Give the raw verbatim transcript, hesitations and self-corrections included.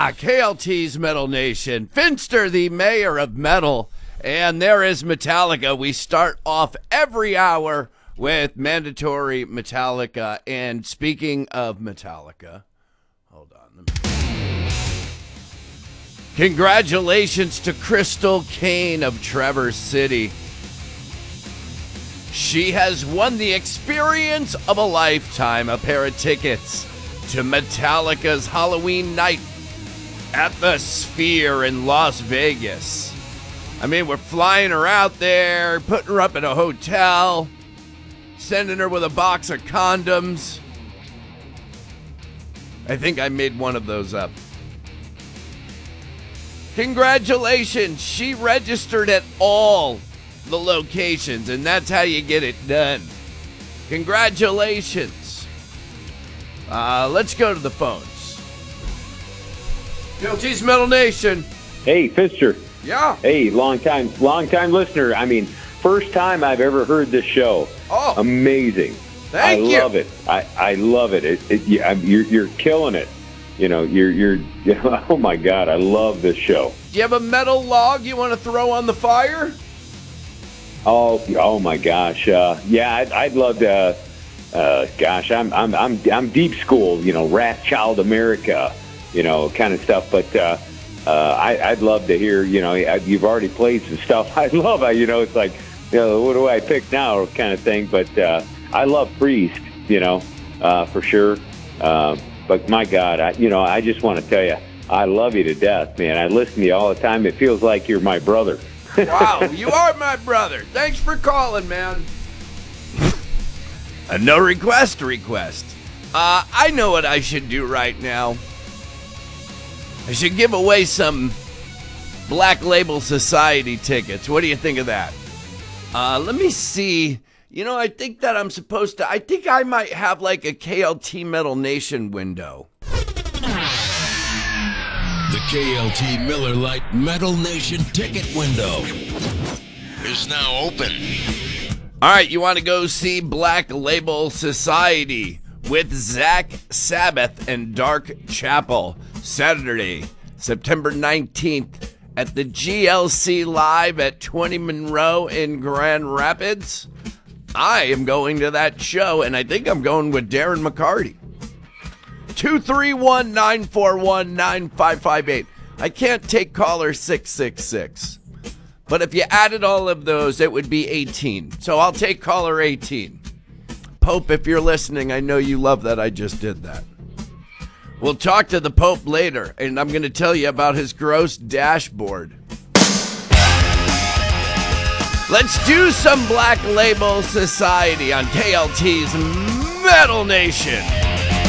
Ah, K L T's Metal Nation. Finster, the mayor of metal. And there is Metallica. We start off every hour with mandatory Metallica. And speaking of Metallica, hold on. Let me... Congratulations to Crystal Kane of Traverse City. She has won the experience of a lifetime, a pair of tickets to Metallica's Halloween night at the Sphere in Las Vegas. I mean, we're flying her out there, putting her up at a hotel, sending her with a box of condoms. I think I made one of those up. Congratulations, she registered at all the locations, and that's how you get it done. Congratulations. Uh, let's go to the phones. K L T's Metal Nation. Hey, Finster. Yeah. Hey, long time, long time listener. I mean, first time I've ever heard this show. Oh, amazing! Thank I you. love it. I, I love it. It, it you, you're you're killing it. You know, you're you're. Oh my God, I love this show. Do you have a metal log you want to throw on the fire? Oh, oh my gosh. Uh, yeah, I'd, I'd love to. Uh, gosh, I'm I'm I'm I'm deep school. You know, Wrathchild America. You know, kind of stuff. But uh, uh, I, I'd love to hear. You know, you've already played some stuff. I love. You know, it's like, you know, what do I pick now, kind of thing. But uh, I love Priest. You know, uh, for sure. Uh, but my God, I, you know, I just want to tell you, I love you to death, man. I listen to you all the time. It feels like you're my brother. Wow, you are my brother. Thanks for calling, man. A no request request. Uh, I know what I should do right now. I should give away some Black Label Society tickets. What do you think of that? Uh, let me see. You know, I think that I'm supposed to... I think I might have like a K L T Metal Nation window. The K L T Miller Lite Metal Nation ticket window is now open. All right, you want to go see Black Label Society with Zach Sabbath and Dark Chapel, Saturday, September nineteenth at the G L C Live at twenty Monroe in Grand Rapids. I am going to that show, and I think I'm going with Darren McCarty. two three one, nine four one, nine five five eight. I can't take caller six six six. But if you added all of those, it would be eighteen. So I'll take caller eighteen. Pope, if you're listening, I know you love that I just did that. We'll talk to the Pope later, and I'm going to tell you about his gross dashboard. Let's do some Black Label Society on K L T's Metal Nation.